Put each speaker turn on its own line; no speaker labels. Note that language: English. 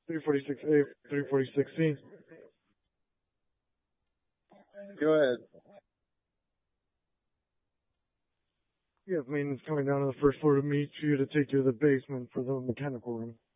346A, 346C.
Go ahead.
Yes, maintenance coming down to the first floor to meet you to take you to the basement for the mechanical room.